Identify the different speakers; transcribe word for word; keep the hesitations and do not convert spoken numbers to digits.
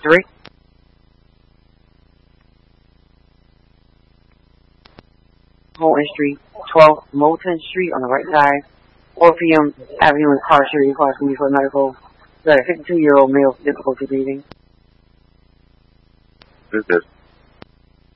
Speaker 1: three. Moulton Street, twelve Moulton Street on the right side. four p m Avenue incarcerated. Call me for medical. The fifty-two-year-old male difficulty breathing.
Speaker 2: Who's this?